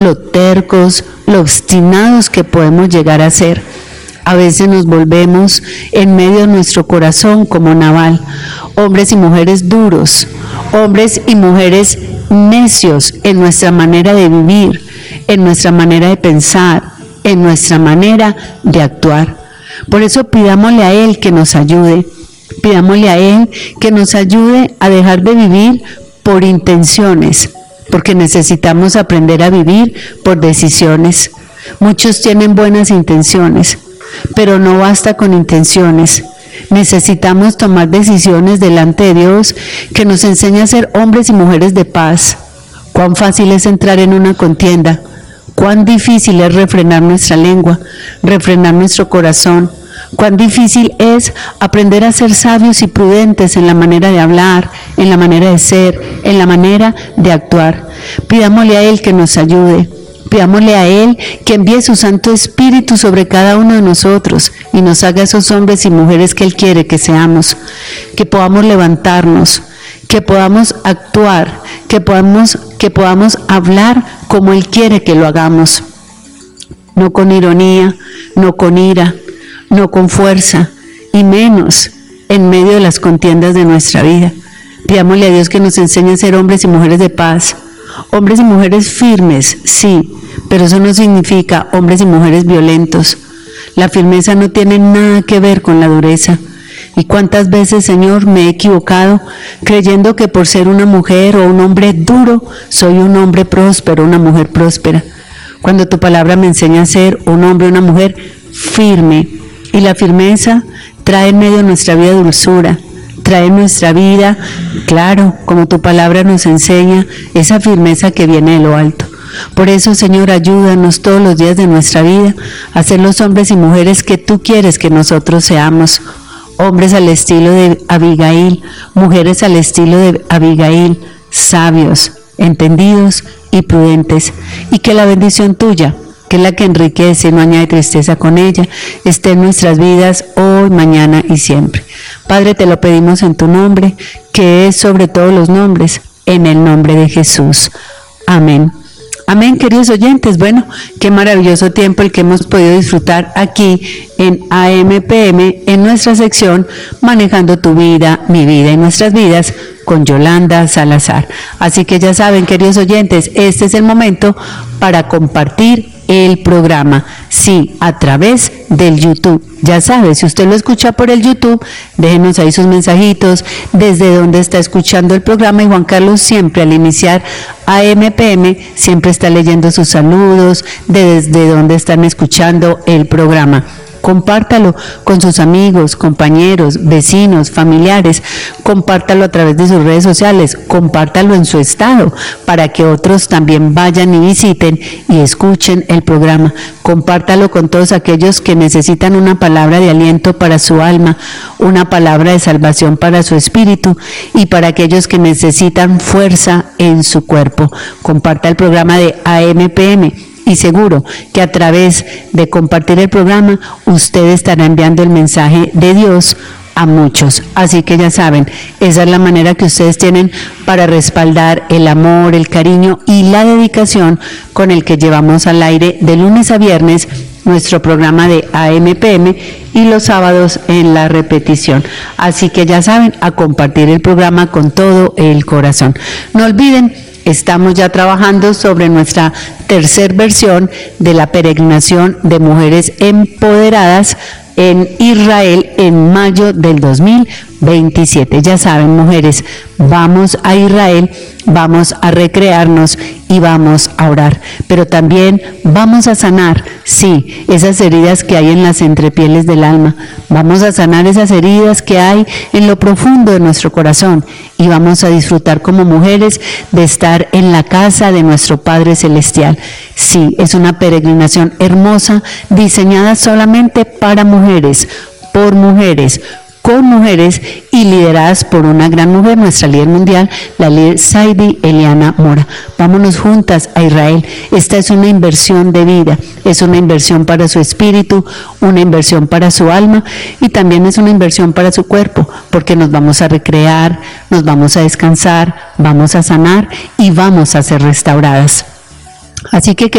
lo tercos, lo obstinados que podemos llegar a ser. A veces nos volvemos en medio de nuestro corazón como Nabal, hombres y mujeres duros, hombres y mujeres necios en nuestra manera de vivir, en nuestra manera de pensar, en nuestra manera de actuar. Por eso pidámosle a Él que nos ayude, pidámosle a Él que nos ayude a dejar de vivir por intenciones, porque necesitamos aprender a vivir por decisiones. Muchos tienen buenas intenciones, pero no basta con intenciones. Necesitamos tomar decisiones delante de Dios que nos enseñe a ser hombres y mujeres de paz. Cuán fácil es entrar en una contienda, cuán difícil es refrenar nuestra lengua, refrenar nuestro corazón, cuán difícil es aprender a ser sabios y prudentes en la manera de hablar, en la manera de ser, en la manera de actuar. Pidámosle a Él que nos ayude. Pidámosle a Él que envíe su Santo Espíritu sobre cada uno de nosotros y nos haga esos hombres y mujeres que Él quiere que seamos, que podamos levantarnos, que podamos actuar, que podamos hablar como Él quiere que lo hagamos, no con ironía, no con ira, no con fuerza, y menos en medio de las contiendas de nuestra vida. Pidámosle a Dios que nos enseñe a ser hombres y mujeres de paz, hombres y mujeres firmes, sí, pero eso no significa hombres y mujeres violentos. La firmeza no tiene nada que ver con la dureza. Y cuántas veces, Señor, me he equivocado creyendo que por ser una mujer o un hombre duro, soy un hombre próspero, una mujer próspera. Cuando tu palabra me enseña a ser un hombre o una mujer firme. Y la firmeza trae en medio de nuestra vida dulzura, trae en nuestra vida, claro, como tu palabra nos enseña, esa firmeza que viene de lo alto. Por eso, Señor, ayúdanos todos los días de nuestra vida a ser los hombres y mujeres que tú quieres que nosotros seamos. Hombres al estilo de Abigail, mujeres al estilo de Abigail, sabios, entendidos y prudentes. Y que la bendición tuya, que es la que enriquece y no añade tristeza con ella, esté en nuestras vidas hoy, mañana y siempre. Padre, te lo pedimos en tu nombre, que es sobre todos los nombres, en el nombre de Jesús. Amén. Amén, queridos oyentes. Bueno, qué maravilloso tiempo el que hemos podido disfrutar aquí en AMPM, en nuestra sección Manejando tu vida, mi vida y nuestras vidas, con Yolanda Salazar. Así que ya saben, queridos oyentes, este es el momento para compartir el programa, sí, a través del YouTube. Ya sabe, si usted lo escucha por el YouTube, déjenos ahí sus mensajitos, desde donde está escuchando el programa, y Juan Carlos siempre al iniciar AMPM, siempre está leyendo sus saludos, desde donde están escuchando el programa. Compártalo con sus amigos, compañeros, vecinos, familiares, compártalo a través de sus redes sociales, compártalo en su estado para que otros también vayan y visiten y escuchen el programa. Compártalo con todos aquellos que necesitan una palabra de aliento para su alma, una palabra de salvación para su espíritu, y para aquellos que necesitan fuerza en su cuerpo. Comparta el programa de AMPM. Y seguro que a través de compartir el programa, usted estará enviando el mensaje de Dios a muchos. Así que ya saben, esa es la manera que ustedes tienen para respaldar el amor, el cariño y la dedicación con el que llevamos al aire de lunes a viernes nuestro programa de AMPM, y los sábados en la repetición. Así que ya saben, a compartir el programa con todo el corazón. No olviden, estamos ya trabajando sobre nuestra tercera versión de la peregrinación de mujeres empoderadas en Israel en mayo del 2027. Ya saben, mujeres, vamos a Israel, vamos a recrearnos y vamos a orar, pero también vamos a sanar, sí, esas heridas que hay en las entrepieles del alma. Vamos a sanar esas heridas que hay en lo profundo de nuestro corazón, y vamos a disfrutar como mujeres de estar en la casa de nuestro Padre Celestial. Sí, es una peregrinación hermosa, diseñada solamente para mujeres, por mujeres, con mujeres, y lideradas por una gran mujer, nuestra líder mundial, la líder Saidi Eliana Mora. Vámonos juntas a Israel. Esta es una inversión de vida, es una inversión para su espíritu, una inversión para su alma, y también es una inversión para su cuerpo, porque nos vamos a recrear, nos vamos a descansar, vamos a sanar y vamos a ser restauradas. Así que